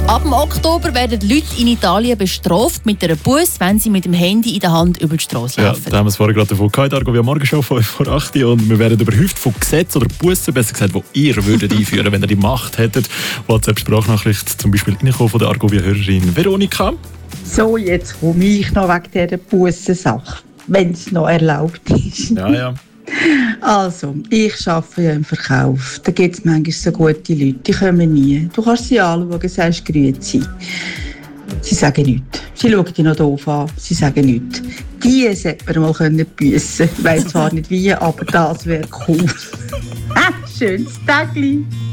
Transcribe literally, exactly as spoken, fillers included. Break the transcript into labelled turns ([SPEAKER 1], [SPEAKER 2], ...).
[SPEAKER 1] Ab dem Oktober werden Leute in Italien bestraft mit einer Busse, wenn sie mit dem Handy in der Hand über die Straße laufen.
[SPEAKER 2] Ja, da haben wir es vorhin gerade davon gehabt, Argo, wir morgen schon fünf vor acht und wir werden überhäuft von Gesetzen oder Bussen, besser gesagt, die ihr würdet einführen, wenn ihr die Macht hättet. WhatsApp-Sprachnachricht zum Beispiel reingekommen von der Argovia-Hörerin Veronika.
[SPEAKER 3] So, jetzt komme ich noch wegen dieser Bussensache, wenn es noch erlaubt ist.
[SPEAKER 2] Ja, ja.
[SPEAKER 3] Also, ich arbeite ja im Verkauf. Da gibt es manchmal so gute Leute, die kommen nie. Du kannst sie anschauen, sagst grüezi. Sie sagen nichts. Sie schauen dich noch doof an, sie sagen nichts. Die sollte man mal büssen können. Ich weiss zwar nicht wie, aber das wäre cool. Schönes Tagli.